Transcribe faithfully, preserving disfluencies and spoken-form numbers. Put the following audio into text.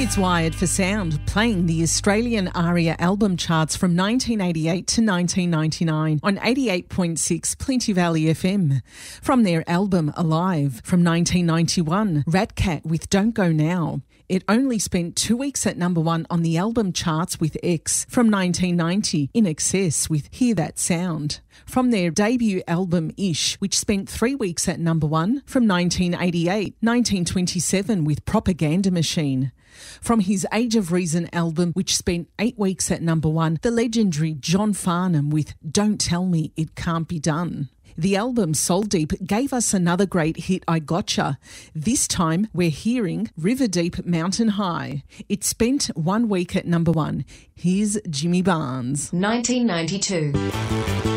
It's Wired for Sound, playing the Australian ARIA album charts from nineteen eighty-eight to nineteen ninety-nine on eighty-eight point six Plenty Valley F M. From their album Alive from nineteen ninety-one, Rat Cat with Don't Go Now. It only spent two weeks at number one on the album charts with X from nineteen ninety, In Excess with Hear That Sound. From their debut album Ish, which spent three weeks at number one from nineteen eighty-eight, nineteen twenty-seven with Propaganda Machine. From his Age of Reason album, which spent eight weeks at number one, the legendary John Farnham with Don't Tell Me It Can't Be Done. The album Soul Deep gave us another great hit, I Gotcha. This time we're hearing River Deep Mountain High. It spent one week at number one. Here's Jimmy Barnes. nineteen ninety-two.